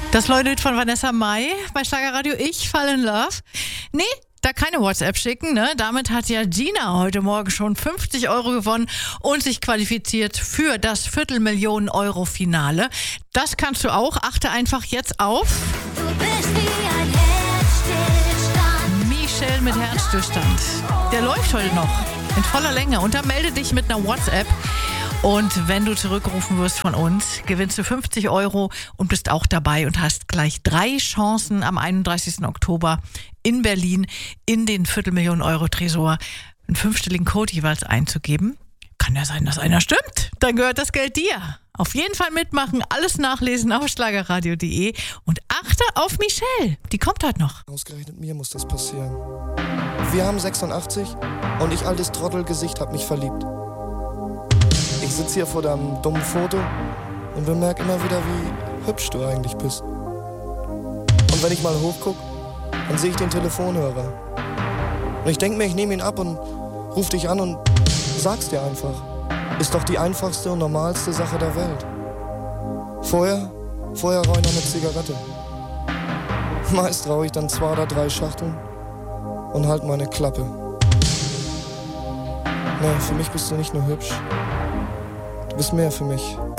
Das Lied von Vanessa Mai bei Schlagerradio Ich Fall in Love. Nee, da keine WhatsApp schicken, ne? Damit hat ja Gina heute Morgen schon 50 Euro gewonnen und sich qualifiziert für das Viertelmillionen-Euro-Finale. Das kannst du auch. Achte einfach jetzt auf. Du bist wie ein Herzstillstand. Michelle mit Herzstillstand. Der läuft heute noch in voller Länge. Und dann melde dich mit einer WhatsApp. Und wenn du zurückgerufen wirst von uns, gewinnst du 50 Euro und bist auch dabei und hast gleich 3 Chancen am 31. Oktober in Berlin in den Viertelmillionen-Euro-Tresor einen 5-stelligen Code jeweils einzugeben. Kann ja sein, dass einer stimmt. Dann gehört das Geld dir. Auf jeden Fall mitmachen, alles nachlesen auf schlagerradio.de und achte auf Michelle. Die kommt heute noch. Ausgerechnet mir muss das passieren. Wir haben 86 und ich, altes Trottelgesicht, hab mich verliebt. Ich sitze hier vor deinem dummen Foto und bemerke immer wieder, wie hübsch du eigentlich bist. Und wenn ich mal hochguck, dann sehe ich den Telefonhörer. Und ich denke mir, ich nehme ihn ab und ruf dich an und sag's dir einfach. Ist doch die einfachste und normalste Sache der Welt. Vorher rauche ich noch eine Zigarette. Meist rauche ich dann 2 oder 3 Schachteln und halt meine Klappe. Nee, für mich bist du nicht nur hübsch. Du bist mehr für mich.